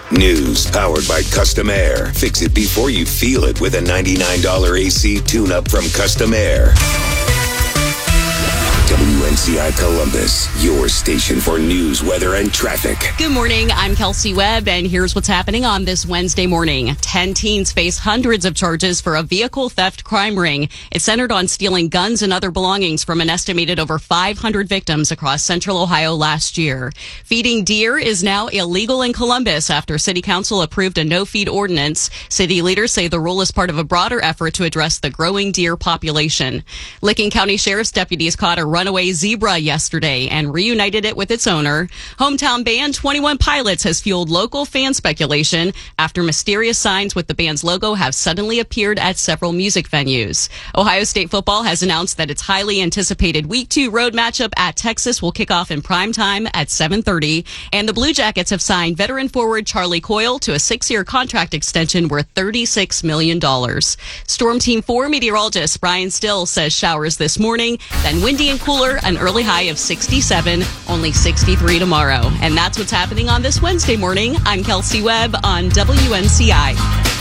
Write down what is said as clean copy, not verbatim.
News powered by Custom Air. Fix it before you feel it with a $99 AC tune-up from Custom Air. WNCI Columbus, your station for news, weather, and traffic. Good morning. I'm Kelsey Webb, and here's what's happening on this Wednesday morning. 10 teens face hundreds of charges for a vehicle theft crime ring. It's centered on stealing guns and other belongings from an estimated over 500 victims across central Ohio last year. Feeding deer is now illegal in Columbus after City Council approved a no-feed ordinance. City leaders say the rule is part of a broader effort to address the growing deer population. Licking County Sheriff's deputies caught a runaway zebra yesterday and reunited it with its owner. Hometown band 21 Pilots has fueled local fan speculation after mysterious signs with the band's logo have suddenly appeared at several music venues. Ohio State football has announced that its highly anticipated Week 2 road matchup at Texas will kick off in prime time at 7:30, and the Blue Jackets have signed veteran forward Charlie Coyle to a 6-year contract extension worth $36 million. Storm Team 4 meteorologist Brian Still says showers this morning, then windy and cooler, an early high of 67, only 63 tomorrow. And that's what's happening on this Wednesday morning. I'm Kelsey Webb on WNCI.